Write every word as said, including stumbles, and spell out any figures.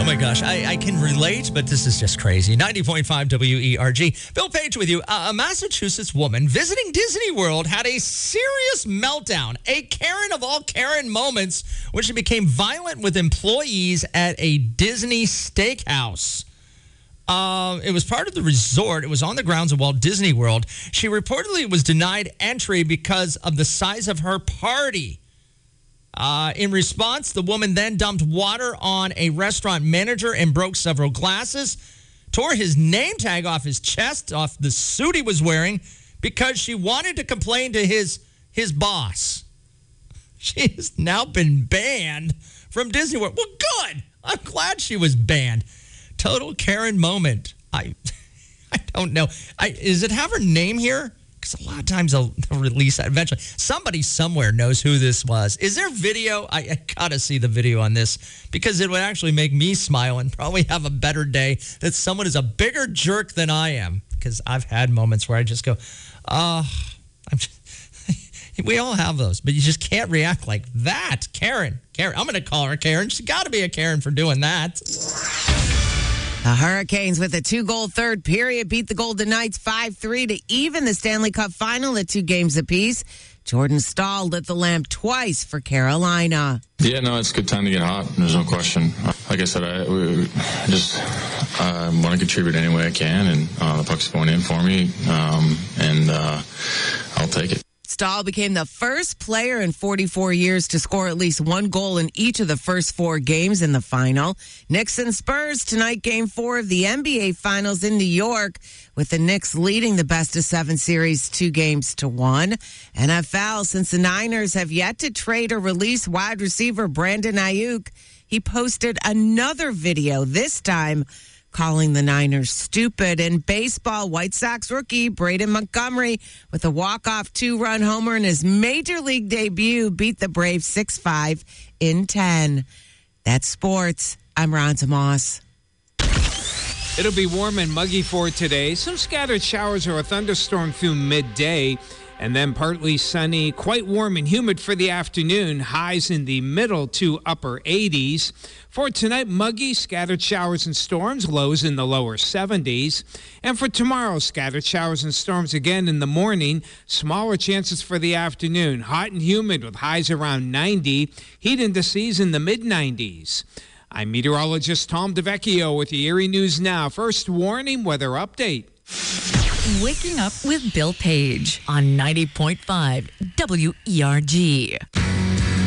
Oh my gosh, I, I can relate, but this is just crazy. ninety point five W E R G. Bill Page with you. Uh, a Massachusetts woman visiting Disney World had a serious meltdown, a Karen of all Karen moments, when she became violent with employees at a Disney steakhouse. Uh, it was part of the resort. It was on the grounds of Walt Disney World. She reportedly was denied entry because of the size of her party. Uh, in response, the woman then dumped water on a restaurant manager and broke several glasses, tore his name tag off his chest, off the suit he was wearing, because she wanted to complain to his, his boss. She has now been banned from Disney World. Well, good. I'm glad she was banned. Total Karen moment. I I don't know. I, does it have her name here? Because a lot of times they'll, they'll release that eventually. Somebody somewhere knows who this was. Is there video? I, I got to see the video on this because it would actually make me smile and probably have a better day that someone is a bigger jerk than I am. Because I've had moments where I just go, oh, I'm just, we all have those, but you just can't react like that. Karen, Karen, I'm going to call her Karen. She's got to be a Karen for doing that. The Hurricanes, with a two-goal third period, beat the Golden Knights five three to even the Stanley Cup final at two games apiece. Jordan Staal lit the lamp twice for Carolina. Yeah, no, it's a good time to get hot. There's no question. Like I said, I, we, I just uh, want to contribute any way I can, and uh, the puck's going in for me, um, and uh, I'll take it. Staal became the first player in forty-four years to score at least one goal in each of the first four games in the final. Knicks and Spurs tonight, game four of the N B A Finals in New York, with the Knicks leading the best of seven series two games to one. N F L, since the Niners have yet to trade or release wide receiver Brandon Ayuk, he posted another video, this time calling the Niners stupid. In baseball, White Sox rookie Braden Montgomery, with a walk-off two-run homer in his major league debut, beat the Braves six five in ten. That's sports. I'm Ron Tomas. It'll be warm and muggy for today. Some scattered showers or a thunderstorm through midday. And then partly sunny, quite warm and humid for the afternoon. Highs in the middle to upper eighties. For tonight, muggy, scattered showers and storms, lows in the lower seventies. And for tomorrow, scattered showers and storms again in the morning. Smaller chances for the afternoon. Hot and humid with highs around ninety. Heat indices in the mid nineties. I'm meteorologist Tom DeVecchio with the Erie News Now. First warning, weather update. Waking up with Bill Page on ninety point five W E R G.